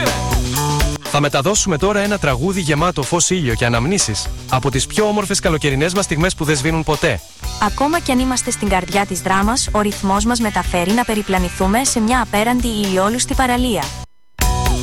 Θα μεταδώσουμε τώρα ένα τραγούδι γεμάτο φως, ήλιο και αναμνήσεις από τις πιο όμορφες καλοκαιρινές μας στιγμές που δεν σβήνουν ποτέ. Ακόμα κι αν είμαστε στην καρδιά της δράμας, ο ρυθμός μας μεταφέρει να περιπλανηθούμε σε μια απέραντη ηλιόλουστη παραλία.